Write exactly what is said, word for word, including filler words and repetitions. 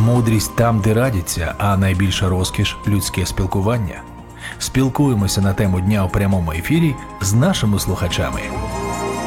Мудрість там, де радяться, а найбільша розкіш – людське спілкування. Спілкуємося на тему дня у прямому ефірі з нашими слухачами.